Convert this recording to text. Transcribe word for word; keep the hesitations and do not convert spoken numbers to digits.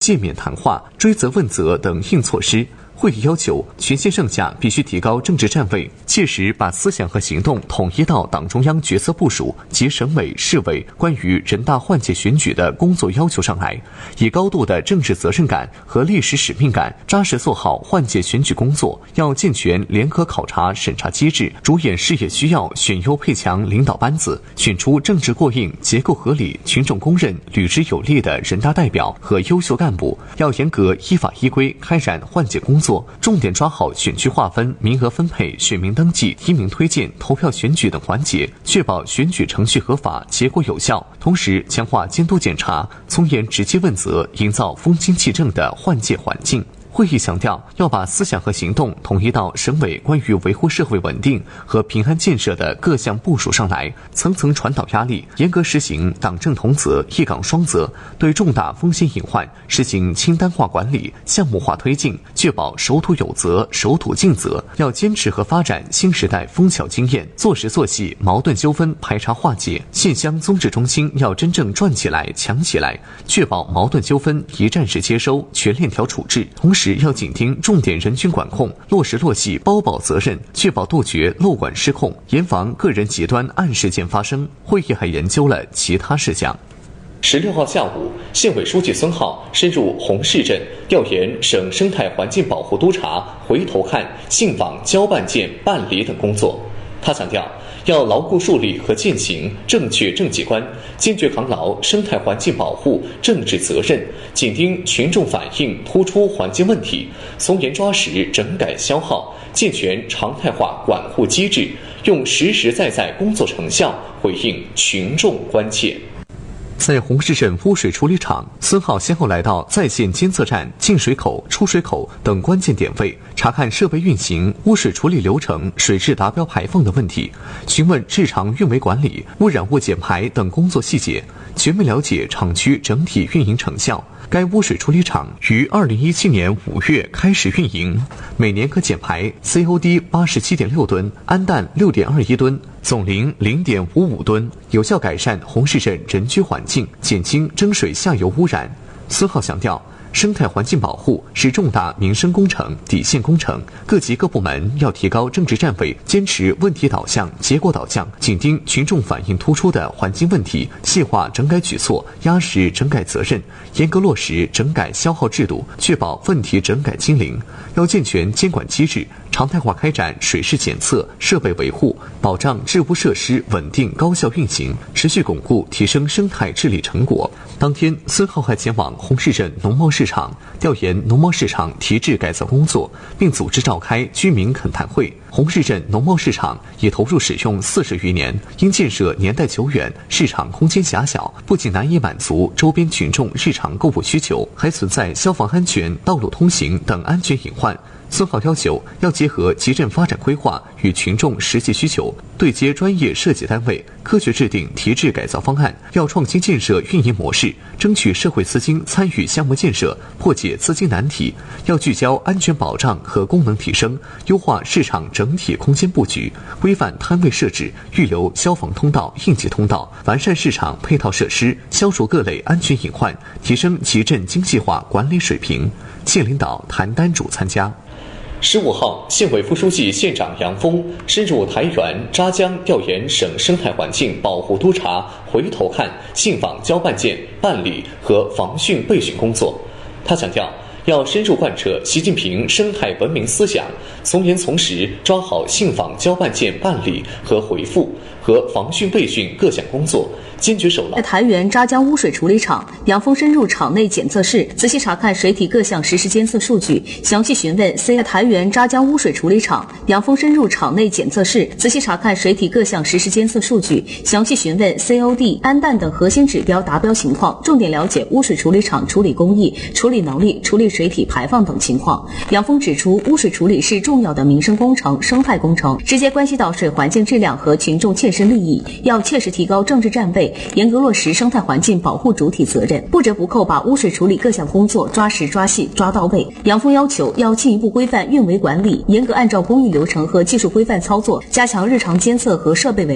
诫勉谈话、追责问责等硬措施。会议要求全线上下必须提高政治站位，切实把思想和行动统一到党中央决策部署及省委、市委关于人大换届选举的工作要求上来，以高度的政治责任感和历史使命感，扎实做好换届选举工作。要健全联合考察审查机制，着眼事业需要，选优配强领导班子，选出政治过硬、结构合理、群众公认、履职有力的人大代表和优秀干部。要严格依法依规开展换届工作，重点抓好选区划分、名额分配、选民登记、提名推荐、投票选举等环节，确保选举程序合法、结果有效。同时，强化监督检查，从严直接问责，营造风清气正的换届环境。会议强调，要把思想和行动统一到省委关于维护社会稳定和平安建设的各项部署上来，层层传导压力，严格实行党政同责、一岗双责，对重大风险隐患实行清单化管理、项目化推进，确保守土有责、守土尽责。要坚持和发展新时代枫桥经验，做实做细矛盾纠纷排查化解，县乡综治中心要真正转起来、强起来，确保矛盾纠纷一站式接收、全链条处置。同时要紧盯重点人群管控，落实落细包保责任，确保杜绝漏管失控，严防个人极端暗事件发生。会议还研究了其他事项。 十六号下午，县委书记孙浩深入红市镇调研省生态环境保护督察回头看、信访交办件办理等工作。他强调，要牢固树立和践行正确政绩观，坚决扛牢生态环境保护政治责任，紧盯群众反映突出环境问题，从严抓实整改消耗，健全常态化管护机制，用实实在在工作成效回应群众关切。 在红市镇污水处理厂，孙浩先后来到在线监测站、进水口、出水口等关键点位，查看设备运行、污水处理流程、水质达标排放的问题，询问日常运维管理、污染物减排等工作细节，全面了解厂区整体运营成效。该污水处理厂于二零一七年五月开始运营，每年可减排 C O D 八十七点六吨，氨氮六点二一吨，总磷零点五五吨，有效改善红市镇人居环境，减轻蒸水下游污染。孙浩强调，生态环境保护是重大民生工程、底线工程，各级各部门要提高政治站位，坚持问题导向、结果导向，紧盯群众反映突出的环境问题，细化整改举措，压实整改责任，严格落实整改消耗制度，确保问题整改清零。要健全监管机制，常态化开展水质检测、设备维护，保障治污设施稳定高效运行，持续巩固提升生态治理成果。当天，孙浩还前往红市镇农贸市场调研农贸市场提质改造工作，并组织召开居民恳谈会。红市镇农贸市场已投入使用四十余年，因建设年代久远，市场空间狭小，不仅难以满足周边群众日常购物需求，还存在消防安全、道路通行等安全隐患。孙浩要求要结合集镇发展规划与群众实际需求，对接专业设计单位，科学制定提质改造方案，要创新建设运营模式，争取社会资金参与项目建设，破解资金难题。要聚焦安全保障和功能提升，优化市场整体空间布局，规范摊位设置，预留消防通道、应急通道，完善市场配套设施，消除各类安全隐患，提升集镇经济化管理水平。县领导谭丹主参加。 十五号，县委副书记、县长杨峰深入台原、扎江调研省生态环境保护督察回头看、信访交办件办理和防汛备汛工作。他强调，要深入贯彻习近平生态文明思想，从严从实抓好信访交办件办理和回复和防汛备汛各项工作，坚决守牢。 在台原扎江污水处理厂，杨峰深入厂内检测室，仔细查看水体各项实时监测数据，详细询问 C 台原扎江污水处理厂，杨峰深入厂内检测室，仔细查看水体各项实时监测数据，详细询问 C O D、氨氮等核心指标达标情况，重点了解污水处理厂处理工艺、处理能力、处理水体排放等情况。杨峰指出，污水处理是重要的民生工程、生态工程，直接关系到水环境质量和群众切身利益，要切实提高政治站位，严格落实生态环境保护主体责任，不折不扣把污水处理各项工作抓实抓细抓到位。杨峰要求要进一步规范运维管理，严格按照工艺流程和技术规范操作，加强日常监测和设备维